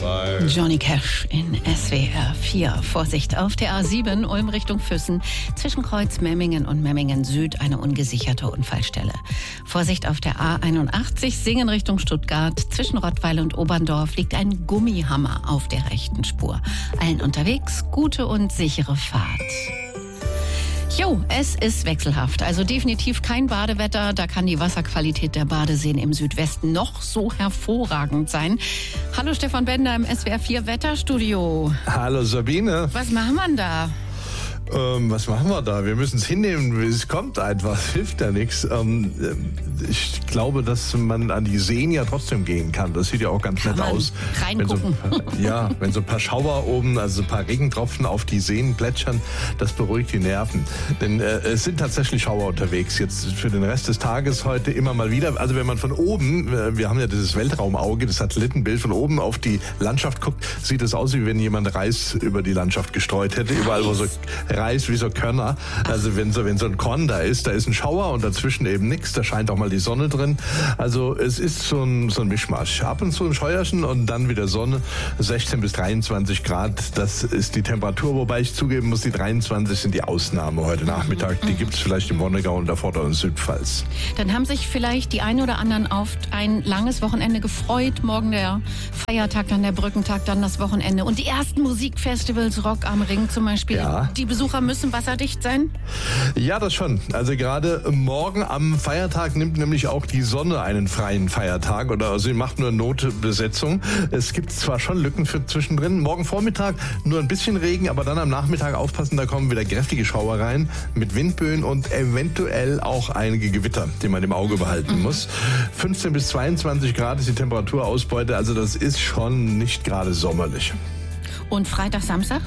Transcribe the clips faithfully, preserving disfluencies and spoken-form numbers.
Johnny Cash in S W R vier. Vorsicht auf der A sieben, Ulm Richtung Füssen. Zwischen Kreuz Memmingen und Memmingen Süd eine ungesicherte Unfallstelle. Vorsicht auf der A einundachtzig, Singen Richtung Stuttgart. Zwischen Rottweil und Oberndorf liegt ein Gummihammer auf der rechten Spur. Allen unterwegs gute und sichere Fahrt. Jo, es ist wechselhaft, also definitiv kein Badewetter. Da kann die Wasserqualität der Badeseen im Südwesten noch so hervorragend sein. Hallo Stefan Bender im S W R vier Wetterstudio. Hallo Sabine. Was machen wir da? Ähm, was machen wir da? Wir müssen es hinnehmen, es kommt einfach, hilft ja nichts. Ähm, ich glaube, dass man an die Seen ja trotzdem gehen kann. Das sieht ja auch ganz kann nett aus. Reingucken. Wenn so, ja, wenn so ein paar Schauer oben, also ein paar Regentropfen auf die Seen plätschern, das beruhigt die Nerven. Denn äh, es sind tatsächlich Schauer unterwegs. Jetzt für den Rest des Tages heute immer mal wieder. Also wenn man von oben, äh, wir haben ja dieses Weltraumauge, das Satellitenbild, von oben auf die Landschaft guckt, sieht es aus, wie wenn jemand Reis über die Landschaft gestreut hätte. Überall, wo so Reis wie so Körner. Also wenn so, wenn so ein Korn da ist, da ist ein Schauer und dazwischen eben nichts. Da scheint auch mal die Sonne drin. Also es ist so ein, so ein Mischmasch. Ab und zu ein Scheuerchen und dann wieder Sonne. sechzehn bis dreiundzwanzig Grad, das ist die Temperatur. Wobei ich zugeben muss, die dreiundzwanzig sind die Ausnahme heute Nachmittag. Die gibt es vielleicht im Wonnegau und der Vorderen Südpfalz. Dann haben sich vielleicht die einen oder anderen auf ein langes Wochenende gefreut. Morgen der Feiertag, dann der Brückentag, dann das Wochenende. Und die ersten Musikfestivals, Rock am Ring zum Beispiel. Ja. Die Besucher müssen wasserdicht sein? Ja, das schon. Also gerade morgen am Feiertag nimmt nämlich auch die Sonne einen freien Feiertag oder also sie macht nur Notbesetzung. Es gibt zwar schon Lücken für zwischendrin. Morgen Vormittag nur ein bisschen Regen, aber dann am Nachmittag aufpassen, da kommen wieder kräftige Schauer rein mit Windböen und eventuell auch einige Gewitter, die man im Auge behalten muss. fünfzehn bis zweiundzwanzig Grad ist die Temperaturausbeute, also das ist schon nicht gerade sommerlich. Und Freitag, Samstag?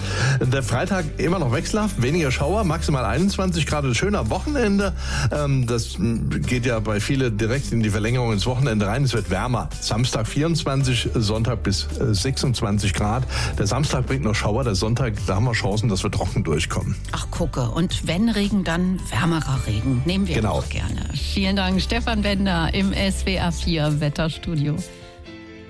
Der Freitag immer noch wechselhaft, weniger Schauer, maximal einundzwanzig Grad, ein schöner Wochenende. Das geht ja bei vielen direkt in die Verlängerung ins Wochenende rein. Es wird wärmer. Samstag vierundzwanzig, Sonntag bis sechsundzwanzig Grad. Der Samstag bringt noch Schauer, der Sonntag, da haben wir Chancen, dass wir trocken durchkommen. Ach, gucke. Und wenn Regen, dann wärmerer Regen. Nehmen wir genau. auch gerne. Vielen Dank, Stefan Bender im S W R vier Wetterstudio.